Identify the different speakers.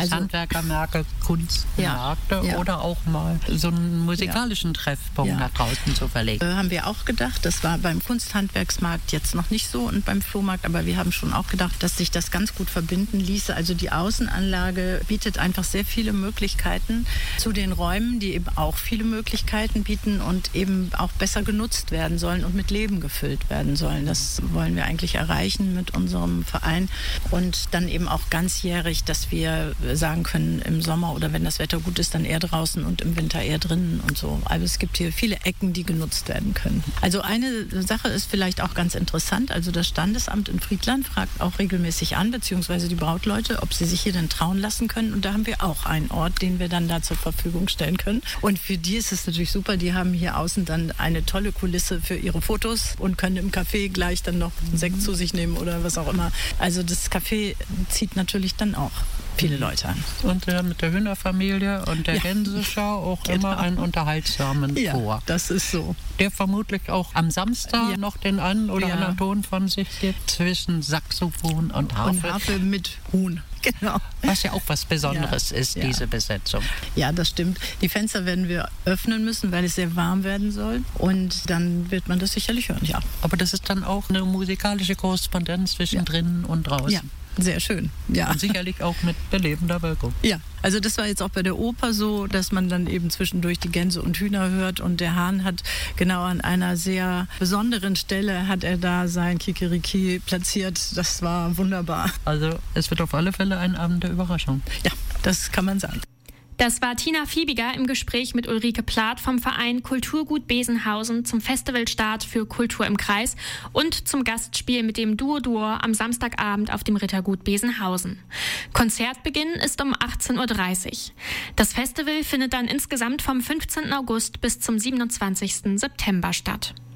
Speaker 1: Also,
Speaker 2: Handwerkermärkte, Kunstmärkte oder auch mal so einen musikalischen Treffpunkt nach draußen zu verlegen.
Speaker 1: Haben wir auch gedacht. Das war beim Kunsthandwerksmarkt jetzt noch nicht so und beim Flohmarkt, aber wir haben schon auch gedacht, dass sich das ganz gut verbinden ließe. Also die Außenanlage bietet einfach sehr viele Möglichkeiten zu den Räumen, die eben auch viele Möglichkeiten bieten und eben auch besser genutzt werden sollen und mit Leben gefüllt werden sollen. Das wollen wir eigentlich erreichen mit unserem Verein und dann eben auch ganzjährig, dass wir sagen können, im Sommer oder wenn das Wetter gut ist, dann eher draußen und im Winter eher drinnen und so. Also es gibt hier viele Ecken, die genutzt werden können. Also eine Sache ist vielleicht auch ganz interessant. Also das Standesamt in Friedland fragt auch regelmäßig an, beziehungsweise die Brautleute, ob sie sich hier denn trauen lassen können. Und da haben wir auch einen Ort, den wir dann da zur Verfügung stellen können. Und für die ist es natürlich super. Die haben hier außen dann eine tolle Kulisse für ihre Fotos und können im Café gleich dann noch einen Sekt zu sich nehmen oder was auch immer. Also das Café zieht natürlich dann auch viele Leute an.
Speaker 2: Und mit der Hühnerfamilie und der Gänseschau auch immer einen unterhaltsamen Chor.
Speaker 1: Das ist so.
Speaker 2: Der vermutlich auch am Samstag noch den einen oder anderen Ton von sich gibt zwischen Saxophon und Harfe.
Speaker 1: Und Harfe mit Huhn. Genau.
Speaker 2: Was ja auch was Besonderes ist, diese Besetzung.
Speaker 1: Ja, das stimmt. Die Fenster werden wir öffnen müssen, weil es sehr warm werden soll. Und dann wird man das sicherlich hören, ja.
Speaker 2: Aber das ist dann auch eine musikalische Korrespondenz zwischen drinnen und draußen.
Speaker 1: Ja. Sehr schön, ja.
Speaker 2: Und sicherlich auch mit belebender Wirkung.
Speaker 1: Ja, also das war jetzt auch bei der Oper so, dass man dann eben zwischendurch die Gänse und Hühner hört und der Hahn hat genau an einer sehr besonderen Stelle hat er da sein Kikeriki platziert. Das war wunderbar.
Speaker 2: Also es wird auf alle Fälle ein Abend der Überraschung.
Speaker 1: Ja, das kann man sagen.
Speaker 3: Das war Tina Fiebiger im Gespräch mit Ulrike Plath vom Verein Kulturgut Besenhausen zum Festivalstart für Kultur im Kreis und zum Gastspiel mit dem Duo Duor am Samstagabend auf dem Rittergut Besenhausen. Konzertbeginn ist um 18.30 Uhr. Das Festival findet dann insgesamt vom 15. August bis zum 27. September statt.